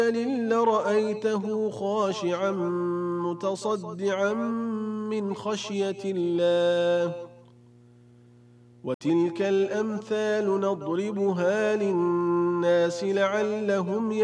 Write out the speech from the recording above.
لرأيته خاشعا متصدعا من خشية الله وتلك الأمثال نضربها للناس لعلهم